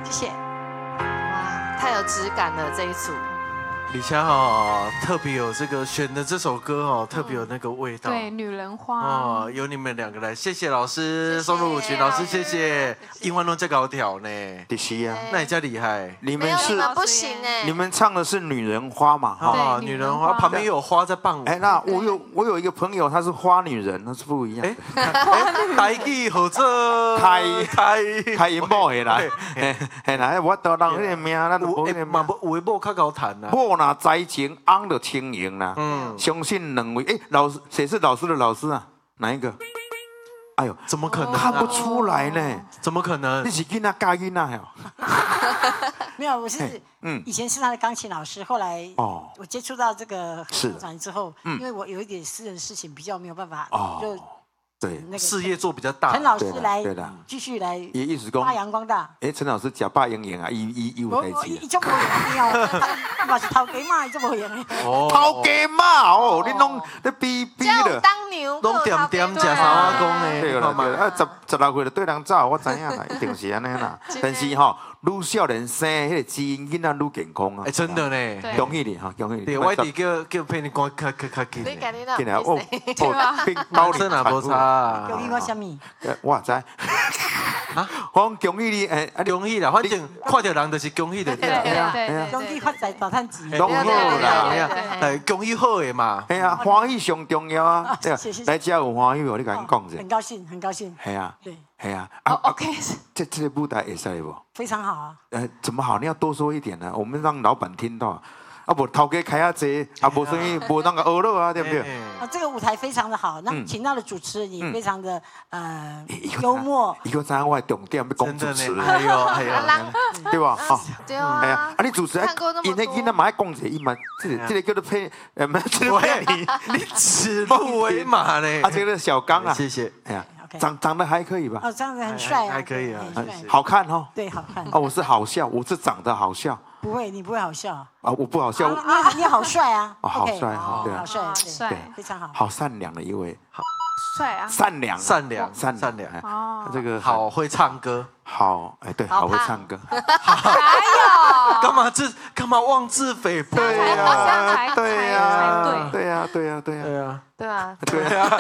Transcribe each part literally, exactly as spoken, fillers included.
谢谢。 哇，太有质感了这一组。 李佳哦，特别有这个选的这首歌哦，特别有那个味道。 对，女人花哦，由你们两个来，谢谢老师， 谢谢宋如群老师，谢谢谢。 英文都这高调呢， 的是啊， 那也叫厉害。 你们是没有你们不行哎， 你们唱的是女人花嘛？哈， 哦，女人花旁边有花在伴舞。 哎，那我有我有一个朋友，她是花女人，那是不一样。 哎，台语合作， 台台开音幕的啦，嘿嘿啦，我到人迄个名，咱有诶无迄个名。 嘛无有诶某较高弹啦。 某若知情，翁就轻盈啦。 嗯， 相信两位，哎，老师谁是老师的老师啊？哪一个？哎呦， 怎么可能？ 看不出来呢。 怎么可能你？是囡仔教囡仔哟？ 没有，我是嗯以前是他的钢琴老师，后来哦我接触到这个是转之后， 嗯因为我有一点私人事情比较没有办法， 哦就对， 那个事业做比较大陈。老师对啦来对啦继续来伊意思讲发，扬光大。 哎，陈老师假扮英英啊，伊伊伊有我代志啊。 我一种无用的哦，嘛是头家嘛，伊种无用的。 哦头家嘛哦，你拢你逼逼叫的。 当牛， 拢点点食三碗公呢， 对啦，对啦，啊，十十六岁就对人走，我知影啦，一定是安尼啦。但是吼，愈少年生，迄个基因囡仔愈健康啊。 哎，真的呢。 对恭喜你哈，恭喜你。 对，我弟叫叫陪你赶较较较紧你的。 赶紧让进来哦我哦，并包真啊无差有因我什么？ 呃我知。啊，我讲恭喜你，诶，啊， 恭喜啦，反正看到人就是恭喜的。 对对对容易发财大趁钱。 拢好啦。 哎呀，哎，恭喜好的嘛。 哎呀，欢喜上重要啊！对啊谢谢， 来遮有欢喜哦，你甲因讲者很。高兴，很高兴。 系啊， 对， 系啊。 哦啊 ，OK， 这这个舞台会使不？ 非常好啊。 呃，怎么好？你要多说一点呢，我们让老板听到。啊，无头家开啊济，啊，无生意，无那个学了啊，对不对？ 啊，这个舞台非常的好，那嗯请到的主持人也非常的呃伊个幽默。 伊个知影我的重点要讲真的主持呢，，哎呦哎呦， 对吧？哈。 对哎呀， 啊啊，，你主持人看过那，么因那多囡仔嘛爱讲者，伊嘛，这个这个叫做配，呃，不，这个配你， 你指鹿为马呢？ 啊，这个小刚啊， 谢谢。 哎呀， OK 长长得还可以吧？ 哦，这样子很帅啊， 还可以啊很帅谢谢好看哦。 对，好看。 哦，我是好笑，我是长得好笑不会，你不会好笑。 啊，我不好笑，我你你好帅啊！ 哦好 OK， 帅哈对啊好帅，对帅非常好。 好善良的一位， 帅啊！ 善良， 善良善善良哎哦， 这个好会唱歌， 好，哎，对， 好好会胖唱歌， 还有干嘛自干嘛妄自菲薄？ 对这样才呀，对才呀， 对对呀，对呀，对呀， 对啊， 对啊， 对呀。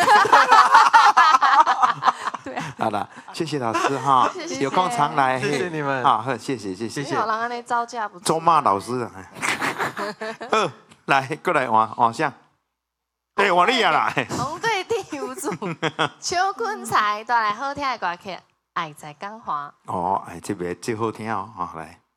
对， 好了，谢谢老师哈， 谢谢有空常来， 谢谢你们啊，呵谢谢谢谢谢谢没有人安尼招架不住。 周骂老师啊，好，来过来换换相，哎，换你啊啦， 红队第五组，邱坤才带来好听的歌曲《爱在港华》。 哦，哎，这边最好听哦，好来。